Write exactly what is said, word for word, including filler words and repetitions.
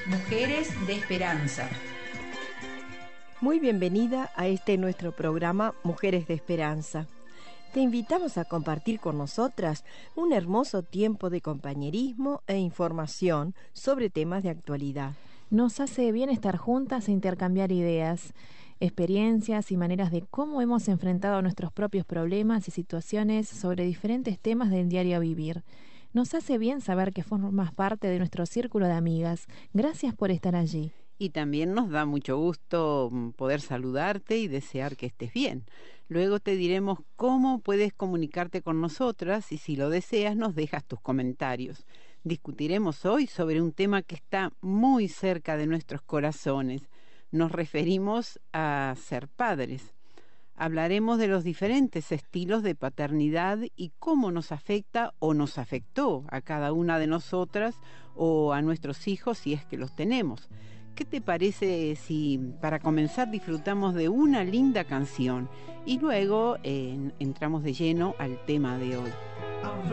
Mujeres de Esperanza. Muy bienvenida a este nuestro programa Mujeres de Esperanza. Te invitamos a compartir con nosotras un hermoso tiempo de compañerismo e información sobre temas de actualidad. Nos hace bien estar juntas e intercambiar ideas, experiencias y maneras de cómo hemos enfrentado nuestros propios problemas y situaciones sobre diferentes temas del diario vivir. Nos hace bien saber que formas parte de nuestro círculo de amigas. Gracias por estar allí. Y también nos da mucho gusto poder saludarte y desear que estés bien. Luego te diremos cómo puedes comunicarte con nosotras y si lo deseas nos dejas tus comentarios. Discutiremos hoy sobre un tema que está muy cerca de nuestros corazones. Nos referimos a ser padres. Hablaremos de los diferentes estilos de paternidad y cómo nos afecta o nos afectó a cada una de nosotras o a nuestros hijos si es que los tenemos. ¿Qué te parece si para comenzar disfrutamos de una linda canción y luego eh, entramos de lleno al tema de hoy?